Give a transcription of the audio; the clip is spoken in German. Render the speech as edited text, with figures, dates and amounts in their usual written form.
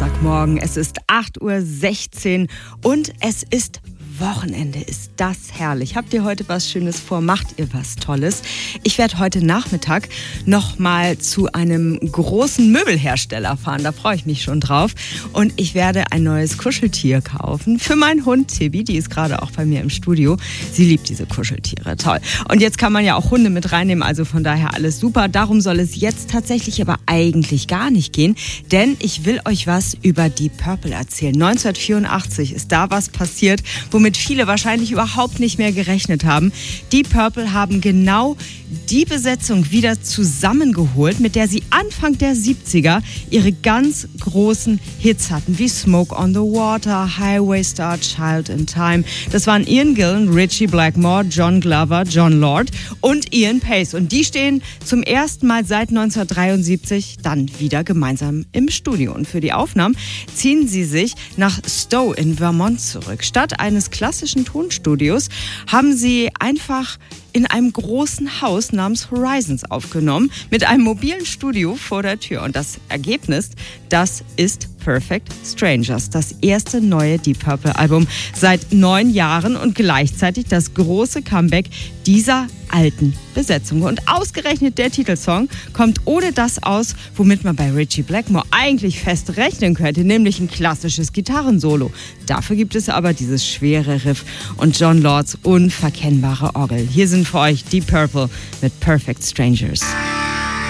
Samstagmorgen. Es ist 8:16 Uhr und es ist Wochenende. Ist das herrlich. Habt ihr heute was Schönes vor? Macht ihr was Tolles? Ich werde heute Nachmittag noch mal zu einem großen Möbelhersteller fahren. Da freue ich mich schon drauf. Und ich werde ein neues Kuscheltier kaufen für meinen Hund Tibi. Die ist gerade auch bei mir im Studio. Sie liebt diese Kuscheltiere. Toll. Und jetzt kann man ja auch Hunde mit reinnehmen. Also von daher alles super. Darum soll es jetzt tatsächlich aber eigentlich gar nicht gehen. Denn ich will euch was über Deep Purple erzählen. 1984 ist da was passiert, womit viele wahrscheinlich überhaupt nicht mehr gerechnet haben. Deep Purple haben genau die Besetzung wieder zusammengeholt, mit der sie Anfang der 70er ihre ganz großen Hits hatten, wie Smoke on the Water, Highway Star, Child in Time. Das waren Ian Gillan, Ritchie Blackmore, John Glover, John Lord und Ian Pace. Und die stehen zum ersten Mal seit 1973 dann wieder gemeinsam im Studio. Und für die Aufnahmen ziehen sie sich nach Stowe in Vermont zurück. Statt eines klassischen Tonstudios haben sie einfach in einem großen Haus namens Horizons aufgenommen, mit einem mobilen Studio vor der Tür. Und das Ergebnis, das ist Perfect Strangers, das erste neue Deep Purple Album seit 9 Jahren und gleichzeitig das große Comeback dieser alten Besetzung. Und ausgerechnet der Titelsong kommt ohne das aus, womit man bei Ritchie Blackmore eigentlich fest rechnen könnte, nämlich ein klassisches Gitarrensolo. Dafür gibt es aber dieses schwere Riff und John Lords unverkennbare Orgel. Hier sind für euch Deep Purple mit Perfect Strangers.